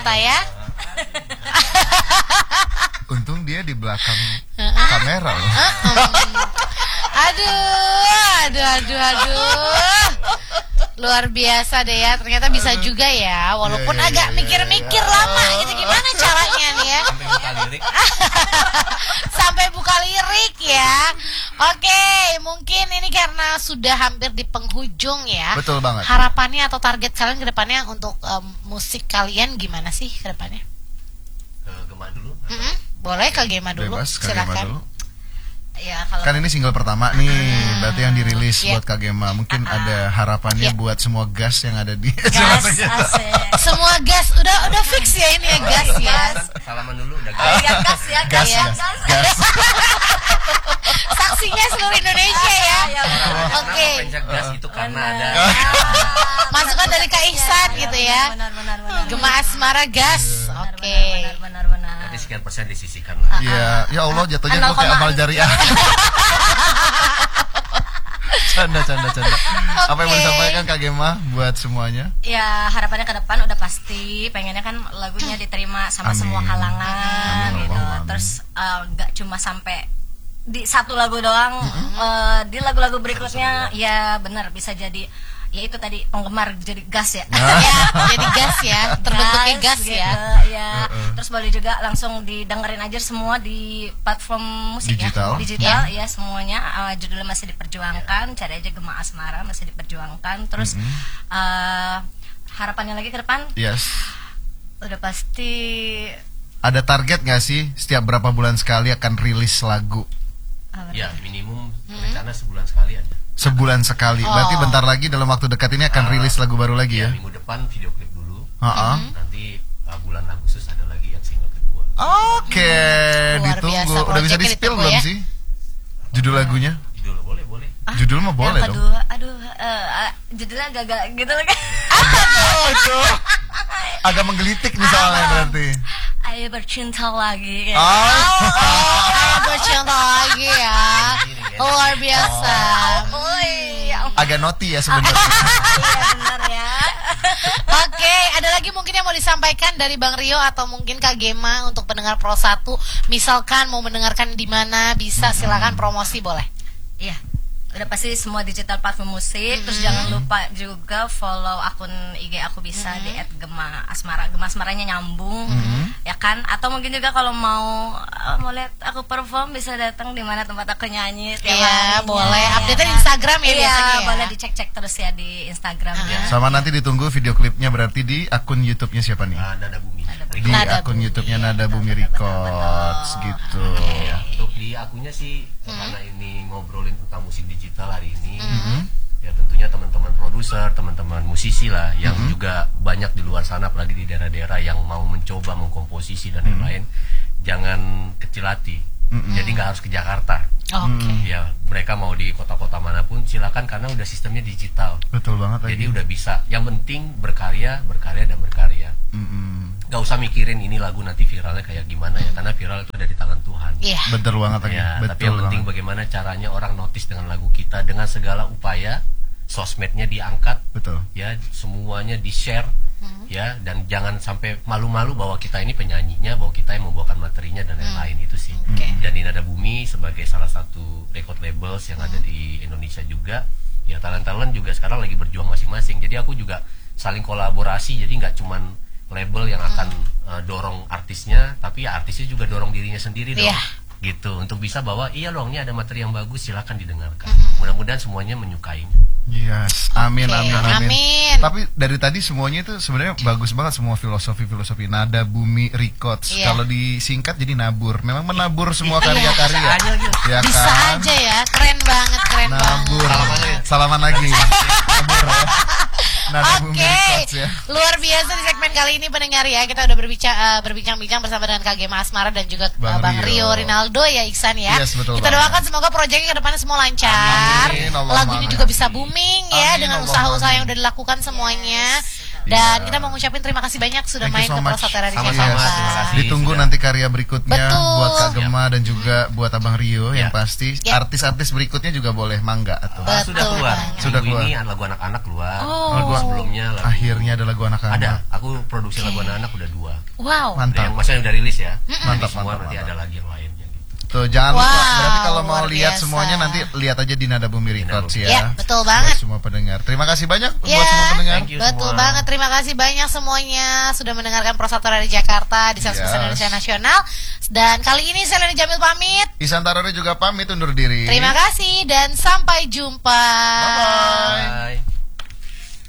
Pak ya. Untung dia di belakang kamera loh. Aduh. Luar biasa deh ya. Ternyata bisa juga ya. Walaupun agak mikir-mikir lama gitu. Gimana caranya nih ya? Sampai buka lirik ya. Oke, mungkin ini karena sudah hampir di penghujung ya. Betul banget. Harapannya atau target kalian ke depannya untuk musik kalian gimana sih ke depannya? Ke Gema dulu. Boleh ke Gema dulu. Bebas, Kak Gema dulu. Ya, kalau Kan ini single pertama nih, berarti yang dirilis buat Kak Gema. Mungkin ada harapannya buat semua gas yang ada di gas, asik. Semua gas udah fix ya ini ya gas ya. Salaman dulu udah gas. Ya gas ya, gas. Saksinya seluruh Indonesia ya. Oke. Pencet gas itu karena ada Masukan dari Kak Ihsan gitu ya. Benar. Gema Asmara gas. Oke. Benar. nanti sekian persen disisihkan lah. Iya, ya Allah jatuhnya gue kayak amal jariah. Canda. Apa yang mau disampaikan Kak Gema buat semuanya? Ya harapannya ke depan udah pasti pengennya kan lagunya diterima sama semua kalangan gitu. Terus gak cuma sampai di satu lagu doang, di lagu-lagu berikutnya ya benar bisa jadi ya itu tadi penggemar jadi gas ya. Jadi gas ya, terbentuknya gas gitu, ya. Terus boleh juga langsung didengerin aja semua di platform musik digital ya semuanya. Judulnya masih diperjuangkan, cari aja Gema Asmara masih diperjuangkan. Terus harapannya lagi ke depan? Yes. Udah pasti. Ada target nggak sih setiap berapa bulan sekali akan rilis lagu? Ya minimum rencana sebulan sekali aja. Sebulan sekali. Berarti bentar lagi dalam waktu dekat ini akan rilis lagu baru lagi ya? Minggu depan video klip dulu. Nanti bulan Agustus ada lagi yang single kedua. Oke, ditunggu. Udah bisa di-spill belum sih? Judul lagunya? Judul boleh. Judul mah boleh dong. Judulnya agak gitu lagi. Aduh. Agak menggelitik misalnya berarti. Ayo bercinta lagi. Bercinta lagi ya. Luar biasa. Agak naughty ya sebenarnya. Iya benar ya. Oke, ada lagi mungkin yang mau disampaikan dari Bang Rio atau mungkin Kak Gema untuk pendengar Pro 1. Misalkan mau mendengarkan di mana bisa silakan promosi boleh. Iya. Udah pasti semua digital platform musik. Terus jangan lupa juga follow akun IG aku bisa di @gemaasmara. Gema Asmaranya nyambung, ya kan? Atau mungkin juga kalau mau lihat aku perform bisa datang di mana tempat aku nyanyi. Iya, boleh. Update Instagram ya biasanya. Iya, boleh dicek terus ya di Instagram. Sama nanti ditunggu video klipnya berarti di akun YouTube-nya siapa nih? Nada Bumi. Di akun YouTube-nya Nada Bumi Records gitu. Ya, untuk di akunnya sih karena ini ngobrolin tentang musik digital hari ini, ya tentunya teman-teman produser, teman-teman musisi lah yang juga banyak di luar sana, apalagi di daerah-daerah yang mau mencoba mengkomposisi dan lain-lain, jangan kecil hati. Jadi nggak harus ke Jakarta. Ya mereka mau di kota-kota manapun silakan karena udah sistemnya digital. Betul banget. Jadi udah bisa. Yang penting berkarya dan berkarya. Gak usah mikirin ini lagu nanti viralnya kayak gimana ya, karena viral itu ada di tangan Tuhan. Iya. Betul banget lagi. Ya, tapi yang penting bagaimana caranya orang notice dengan lagu kita dengan segala upaya, sosmednya diangkat, betul. Ya semuanya di share, ya dan jangan sampai malu-malu bahwa kita ini penyanyinya, bahwa kita yang membawakan materinya dan lain-lain itu sih. Dan di Nada Bumi sebagai salah satu record labels yang ada di Indonesia juga, ya talent-talent juga sekarang lagi berjuang masing-masing. Jadi aku juga saling kolaborasi, jadi nggak cuman label yang akan dorong artisnya, tapi ya artisnya juga dorong dirinya sendiri dong. Gitu untuk bisa bahwa iya loh ini ada materi yang bagus, silakan didengarkan. Mudah-mudahan semuanya menyukainya. Yes, amin. Tapi dari tadi semuanya itu sebenarnya bagus banget, semua filosofi Nada Bumi Records. Kalau disingkat jadi nabur. Memang menabur semua karya-karya. Ya bisa kan? aja ya, keren banget. Nabur. Salaman lagi. Nabur ya. Nada Bumi Records ya. Luar biasa di segmen kali ini pendengar ya. Kita udah berbincang-bincang bersama dengan Kak Gema Asmara dan juga Bang Rio Rinaldo ya, Iksan ya. Yes, kita doakan semoga proyeknya ke depannya semua lancar. Lagunya juga bisa booming ya, dengan usaha-usaha yang udah dilakukan semuanya. Dan kita mau ngucapin terima kasih banyak sudah main ke Pro Satu Radio Jakarta. Ditunggu nanti karya berikutnya buat Kak Gema dan juga buat Abang Rio yang pasti. Artis-artis berikutnya juga boleh mangga atau. Sudah keluar. Sudah keluar. Ini lagu anak-anak keluar. Sebelumnya lagu. Akhirnya ada lagu anak-anak. Ada. Aku produksi lagu anak-anak udah 2. Wow. Mantap. Yang maksudnya udah rilis ya. Mantap. Nanti ada lagi yang lain. Tuh jangan lupa. Berarti kalau mau lihat semuanya nanti lihat aja di Nada Bumi Records ya. Ya, betul banget. Buat semua pendengar. Terima kasih banyak buat semua pendengar. Betul banget. Terima kasih banyak semuanya sudah mendengarkan Pro Satu Radio Jakarta di 100% Indonesia Nasional. Dan kali ini saya Leni Jamil pamit. Ihsan Tarori juga pamit undur diri. Terima kasih dan sampai jumpa. Bye bye.